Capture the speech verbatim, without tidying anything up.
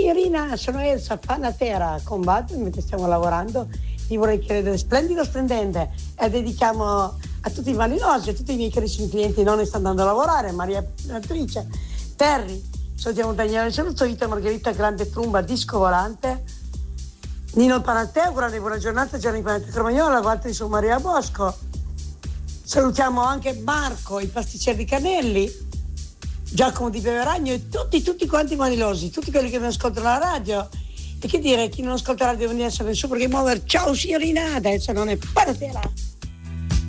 signorina, sono Elsa Panatera, combatto mentre stiamo lavorando. Vi vorrei chiedere splendido splendente e dedichiamo a tutti i malinosi, a tutti i miei carissimi clienti non ne stanno andando a lavorare, Maria Beatrice, Terry, salutiamo Daniele Saluzzo, Vita Margherita, Grande Trumba, Disco Volante, Nino Panateo, grande buona giornata, Gianni Panateo Romagnola, Walter su Maria Bosco. Salutiamo anche Marco, il pasticcere di Canelli, Giacomo di Beveragno e tutti, tutti quanti i manilosi, tutti quelli che mi ascoltano alla radio. E che dire, chi non ascolta la radio deve venire a sapere su perché muovere. Ciao signorina, adesso non è Panatera.